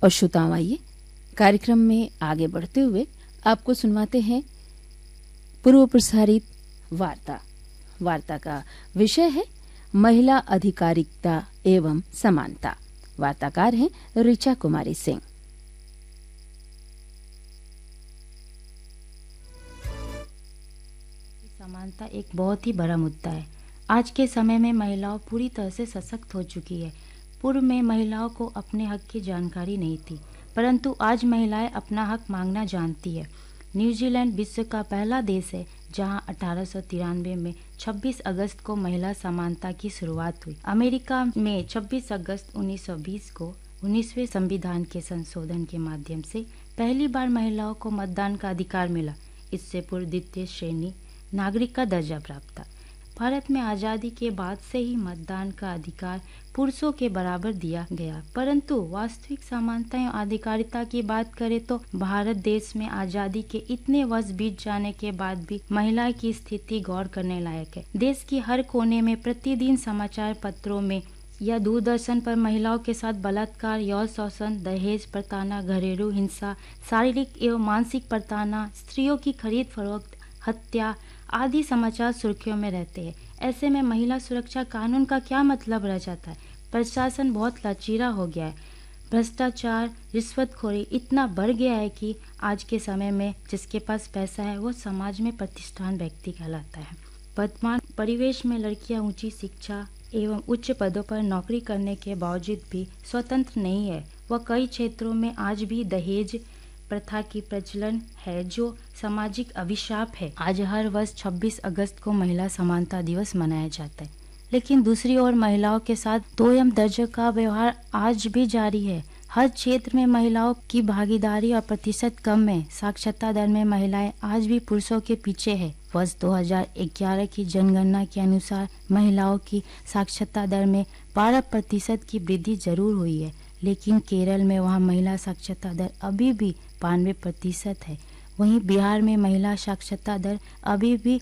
और श्रोताओं, आइए कार्यक्रम में आगे बढ़ते हुए आपको सुनवाते हैं पूर्व प्रसारित वार्ता। वार्ता का विषय है महिला अधिकारिता एवं समानता। वार्ताकार हैं ऋचा कुमारी सिंह। समानता एक बहुत ही बड़ा मुद्दा है। आज के समय में महिलाओं पूरी तरह से सशक्त हो चुकी है। पूर्व में महिलाओं को अपने हक की जानकारी नहीं थी, परंतु आज महिलाएं अपना हक मांगना जानती है। न्यूजीलैंड विश्व का पहला देश है जहां 1893 में 26 अगस्त को महिला समानता की शुरुआत हुई। अमेरिका में 26 अगस्त 1920 को 19वें संविधान के संशोधन के माध्यम से पहली बार महिलाओं को मतदान का अधिकार मिला। इससे पूर्व द्वितीय श्रेणी नागरिक का दर्जा प्राप्त था। भारत में आज़ादी के बाद से ही मतदान का अधिकार पुरुषों के बराबर दिया गया, परंतु वास्तविक समानता एवं अधिकारिता की बात करें तो भारत देश में आज़ादी के इतने वर्ष बीत जाने के बाद भी महिला की स्थिति गौर करने लायक है। देश की हर कोने में प्रतिदिन समाचार पत्रों में या दूरदर्शन पर महिलाओं के साथ बलात्कार, यौन शोषण, दहेज प्रताड़ना, घरेलू हिंसा, शारीरिक एवं मानसिक प्रताड़ना, स्त्रियों की खरीद फरोख्त, हत्या आदि समाचार सुर्खियों में रहते हैं। ऐसे में महिला सुरक्षा कानून का क्या मतलब रह जाता है। प्रशासन बहुत लचीला हो गया है। भ्रष्टाचार, रिश्वतखोरी इतना बढ़ गया है कि आज के समय में जिसके पास पैसा है वो समाज में प्रतिष्ठान व्यक्ति कहलाता है। वर्तमान परिवेश में लड़कियां ऊंची शिक्षा एवं उच्च पदों पर नौकरी करने के बावजूद भी स्वतंत्र नहीं है। वह कई क्षेत्रों में आज भी दहेज प्रथा की प्रचलन है जो सामाजिक अभिशाप है। आज हर वर्ष 26 अगस्त को महिला समानता दिवस मनाया जाता है, लेकिन दूसरी ओर महिलाओं के साथ दो एवं दर्जे का व्यवहार आज भी जारी है। हर क्षेत्र में महिलाओं की भागीदारी और प्रतिशत कम है। साक्षरता दर में महिलाएं आज भी पुरुषों के पीछे है। वर्ष 2011 की जनगणना के अनुसार महिलाओं की साक्षरता दर में 12% की वृद्धि जरूर हुई है, लेकिन केरल में वहाँ महिला साक्षरता दर अभी भी 92% है। वहीं बिहार में महिला साक्षरता दर अभी भी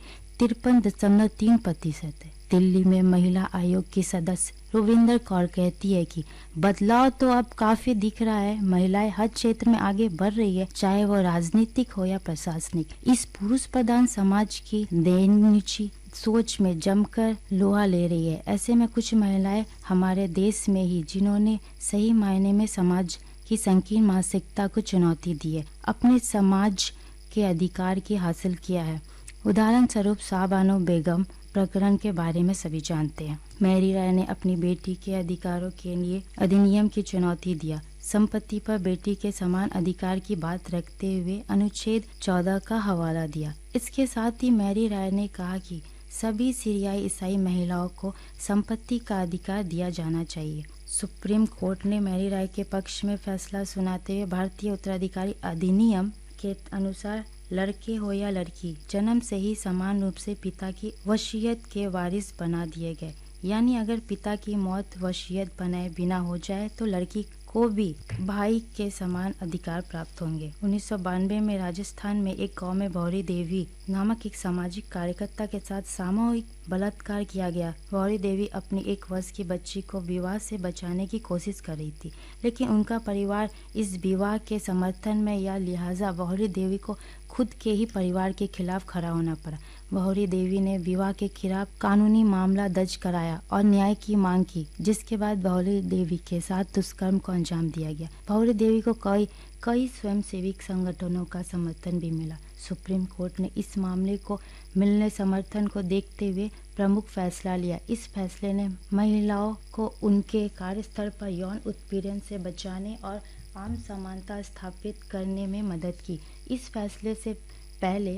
53.3% है। दिल्ली में महिला आयोग की सदस्य रुविंदर कौर कहती है कि बदलाव तो अब काफी दिख रहा है। महिलाएं हर क्षेत्र में आगे बढ़ रही है, चाहे वो राजनीतिक हो या प्रशासनिक। इस पुरुष प्रधान समाज की दयनीय सोच में जमकर लोहा ले रही है। ऐसे में कुछ महिलाएं हमारे देश में ही जिन्होंने सही मायने में समाज की संकीर्ण मानसिकता को चुनौती दी है, अपने समाज के अधिकार की हासिल किया है। उदाहरण स्वरूप शाहबानो बेगम प्रकरण के बारे में सभी जानते हैं। मैरी राय ने अपनी बेटी के अधिकारों के लिए अधिनियम की चुनौती दिया। संपत्ति पर बेटी के समान अधिकार की बात रखते हुए अनुच्छेद 14 का हवाला दिया। इसके साथ ही मैरी राय ने कहा कि सभी सीरियाई ईसाई महिलाओं को संपत्ति का अधिकार दिया जाना चाहिए। सुप्रीम कोर्ट ने मैरी राय के पक्ष में फैसला सुनाते हुए भारतीय उत्तराधिकारी अधिनियम के अनुसार लड़के हो या लड़की जन्म से ही समान रूप से पिता की वसीयत के वारिस बना दिए गए। यानी अगर पिता की मौत वसीयत बनाए बिना हो जाए तो लड़की को भी भाई के समान अधिकार प्राप्त होंगे। 1992 में राजस्थान में एक गांव में भौरी देवी नामक एक सामाजिक कार्यकर्ता के साथ सामूहिक बलात्कार किया गया। भौरी देवी अपनी 1 वर्ष की बच्ची को विवाह से बचाने की कोशिश कर रही थी, लेकिन उनका परिवार इस विवाह के समर्थन में या लिहाजा भौरी देवी को खुद के ही परिवार के खिलाफ खड़ा होना पड़ा। भौरी देवी ने विवाह के खिलाफ कानूनी मामला दर्ज कराया और न्याय की मांग की, जिसके बाद भौरी देवी के साथ दुष्कर्म को अंजाम दिया गया। भौरी देवी को कई स्वयंसेवी संगठनों का समर्थन भी मिला। सुप्रीम कोर्ट ने इस मामले को मिलने समर्थन को देखते हुए प्रमुख फैसला लिया। इस फैसले ने महिलाओं को उनके कार्यस्थल पर यौन उत्पीड़न से बचाने और आम समानता स्थापित करने में मदद की। इस फैसले से पहले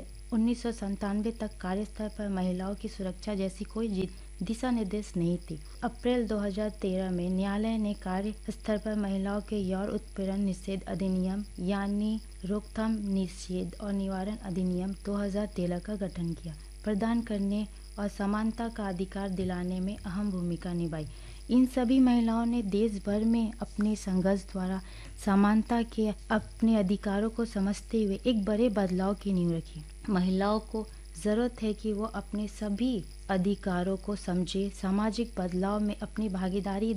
1997 तक कार्यस्थल पर महिलाओं की सुरक्षा जैसी कोई दिशा निर्देश नहीं थी। अप्रैल 2013 में न्यायालय ने कार्यस्थल पर महिलाओं के यौन उत्पीड़न निषेध अधिनियम यानी रोकथाम, निषेध और निवारण अधिनियम 2013 का गठन किया। प्रदान करने और समानता का अधिकार दिलाने में अहम भूमिका निभाई। इन सभी महिलाओं ने देश भर में अपने संघर्ष द्वारा समानता के अपने अधिकारों को समझते हुए एक बड़े बदलाव की नींव रखी। महिलाओं को जरूरत है कि वो अपने सभी अधिकारों को समझे, सामाजिक बदलाव में अपनी भागीदारी दे।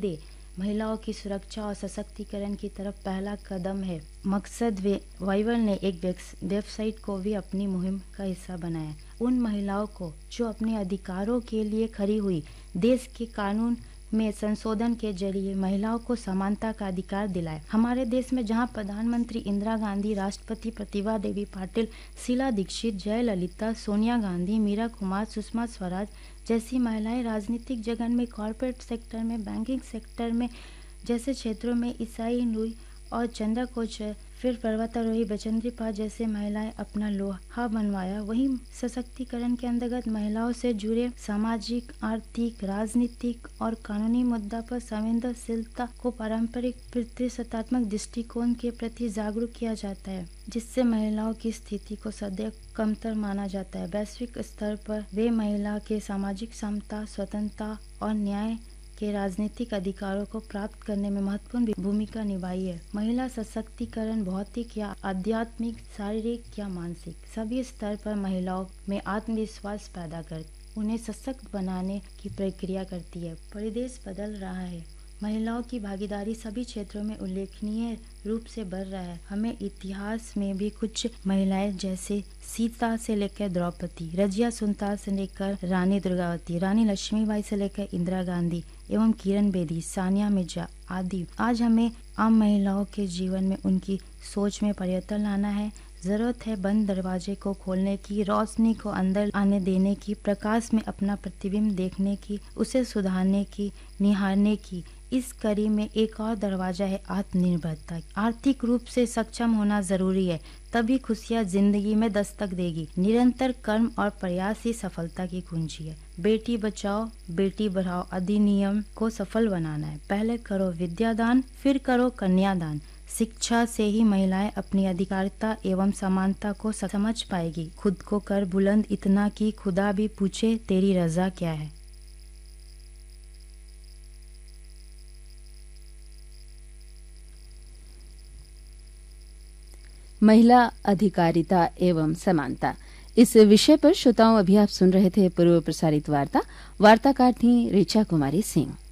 महिलाओं की सुरक्षा और सशक्तिकरण की तरफ पहला कदम है। मकसद वाइवल ने एक वेबसाइट को भी अपनी मुहिम का हिस्सा बनाया। उन महिलाओं को जो अपने अधिकारों के लिए खड़ी हुई, देश के कानून में संशोधन के जरिए महिलाओं को समानता का अधिकार दिलाए। हमारे देश में जहां प्रधानमंत्री इंदिरा गांधी, राष्ट्रपति प्रतिभा देवी पाटिल, शीला दीक्षित, जयललिता, सोनिया गांधी, मीरा कुमार, सुषमा स्वराज जैसी महिलाएं राजनीतिक जगत में, कॉरपोरेट सेक्टर में, बैंकिंग सेक्टर में जैसे क्षेत्रों में, ईसाई नुई और चंद्रा कोचर, फिर पर्वतारोही बचेंद्री पाल जैसे महिलाएं अपना लोहा मनवाया, वहीं सशक्तिकरण के अंतर्गत महिलाओं से जुड़े सामाजिक, आर्थिक, राजनीतिक और कानूनी मुद्दा पर संवेदनशीलता को पारंपरिक प्रतिशतात्मक दृष्टिकोण के प्रति जागरूक किया जाता है, जिससे महिलाओं की स्थिति को सदैव कमतर माना जाता है। वैश्विक स्तर पर वे महिला के सामाजिक समता, स्वतंत्रता और न्याय के राजनीतिक अधिकारों को प्राप्त करने में महत्वपूर्ण भूमिका निभाई है। महिला सशक्तिकरण भौतिक या आध्यात्मिक, शारीरिक या मानसिक सभी स्तर पर महिलाओं में आत्मविश्वास पैदा कर उन्हें सशक्त बनाने की प्रक्रिया करती है। परिवेश बदल रहा है, महिलाओं की भागीदारी सभी क्षेत्रों में उल्लेखनीय रूप से बढ़ रहा है। हमें इतिहास में भी कुछ महिलाएं जैसे सीता से लेकर द्रौपदी, रजिया सुनतार से लेकर रानी दुर्गावती, रानी लक्ष्मीबाई से लेकर इंदिरा गांधी एवं किरण बेदी, सानिया मिर्जा आदि। आज हमें आम महिलाओं के जीवन में उनकी सोच में परिवर्तन लाना है। जरूरत है बंद दरवाजे को खोलने की, रोशनी को अंदर आने देने की, प्रकाश में अपना प्रतिबिंब देखने की, उसे सुधारने की, निहारने की। इस कड़ी में एक और दरवाजा है आत्मनिर्भरता। आर्थिक रूप से सक्षम होना जरूरी है, तभी खुशियाँ जिंदगी में दस्तक देगी। निरंतर कर्म और प्रयास ही सफलता की कुंजी है। बेटी बचाओ बेटी बढ़ाओ अधिनियम को सफल बनाना है। पहले करो विद्यादान, फिर करो कन्यादान। शिक्षा से ही महिलाएं अपनी अधिकारिता एवं समानता को समझ पाएगी। खुद को कर बुलंद इतना कि खुदा भी पूछे तेरी रजा क्या है। महिला अधिकारिता एवं समानता, इस विषय पर श्रोताओं अभी आप सुन रहे थे पूर्व प्रसारित वार्ता। वार्ताकार थी ऋचा कुमारी सिंह।